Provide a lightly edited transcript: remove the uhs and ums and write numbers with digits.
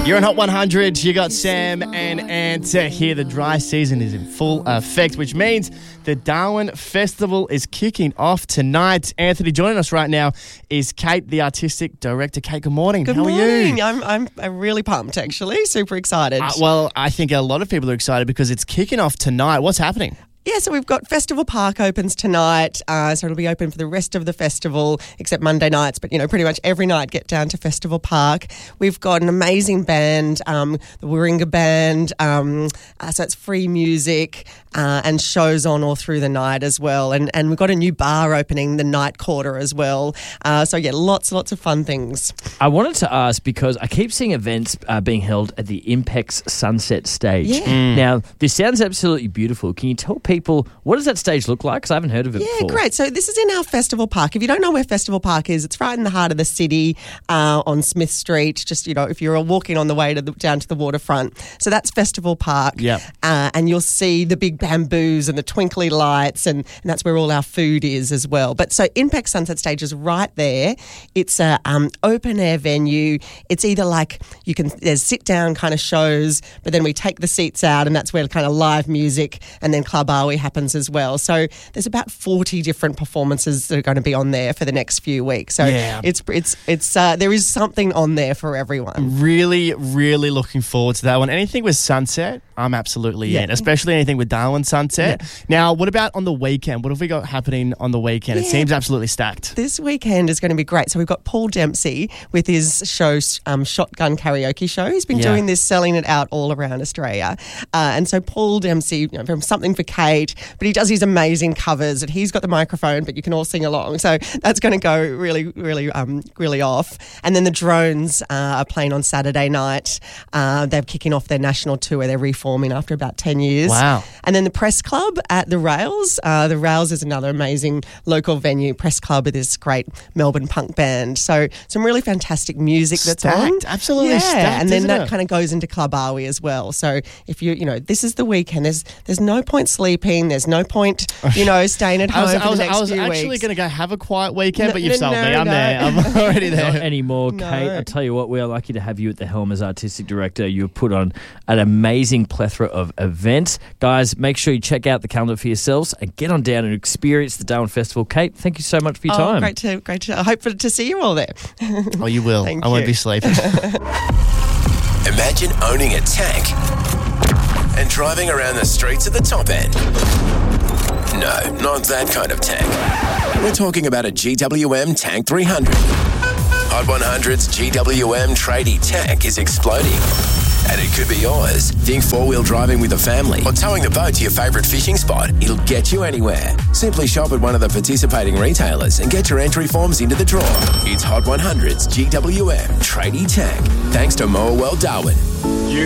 You're on Hot 100. You got Sam and Anta here. The dry season is in full effect, which means the Darwin Festival is kicking off tonight. Anthony, joining us right now is Kate, the artistic director. Kate, good morning. Good morning. I'm really pumped, actually. Super excited. Well, I think a lot of people are excited because it's kicking off tonight. What's happening? Yeah, so we've got Festival Park opens tonight, so it'll be open for the rest of the festival, except Monday nights, but, pretty much every night get down to Festival Park. We've got an amazing band, the Warringah Band, so it's free music and shows on all through the night as well. And we've got a new bar opening, the Night Quarter as well. So, yeah, lots of fun things. I wanted to ask because I keep seeing events being held at the Impex Sunset Stage. Yeah. Now, this sounds absolutely beautiful. Can you tell people, what does that stage look like? Because I haven't heard of it before. Yeah, great. So this is in our Festival Park. If you don't know where Festival Park is, it's right in the heart of the city on Smith Street. Just, if you're walking on the way down to the waterfront. So that's Festival Park. Yep. And you'll see the big bamboos and the twinkly lights and that's where all our food is as well. But so Impex Sunset Stage is right there. It's a open air venue. It's either like there's sit down kind of shows, but then we take the seats out and that's where kind of live music and then Club Awi happens as well. So there's about 40 different performances that are going to be on there for the next few weeks. So yeah. it's there is something on there for everyone. Really, really looking forward to that one. Anything with sunset, I'm absolutely in, especially anything with Darwin Sunset. Yeah. Now, what about on the weekend? What have we got happening on the weekend? It seems absolutely stacked. This weekend is going to be great. So we've got Paul Dempsey with his show, Shotgun Karaoke Show. He's been doing this, selling it out all around Australia. And so Paul Dempsey, from Something for Kate, but he does these amazing covers and he's got the microphone, but you can all sing along. So that's going to go really, really, really off. And then the Drones are playing on Saturday night. They're kicking off their national tour. They're reforming after about 10 years. Wow. And then the Press Club at the Rails. The Rails is another amazing local venue. Press Club with this great Melbourne punk band. So some really fantastic music that's on. Absolutely stacked. And then that kind of goes into Club Awi as well. So if this is the weekend, there's no point sleeping. There's no point, staying at home for the next few weeks. I was actually going to go have a quiet weekend, but you've sold me. I'm there. I'm already there. Not anymore, Kate. I tell you what, we are lucky to have you at the helm as artistic director. You've put on an amazing plethora of events. Guys, make sure you check out the calendar for yourselves and get on down and experience the Darwin Festival. Kate, thank you so much for your time. Great to. I hope to see you all there. Oh, you will. Thank I won't be sleeping. Imagine owning a tank and driving around the streets at the top end. No, not that kind of tank. We're talking about a GWM Tank 300. Hot 100's GWM tradie tank is exploding. And it could be yours. Think four-wheel driving with a family or towing the boat to your favourite fishing spot. It'll get you anywhere. Simply shop at one of the participating retailers and get your entry forms into the draw. It's Hot 100's GWM Tradie Tank. Thanks to Mower World Darwin.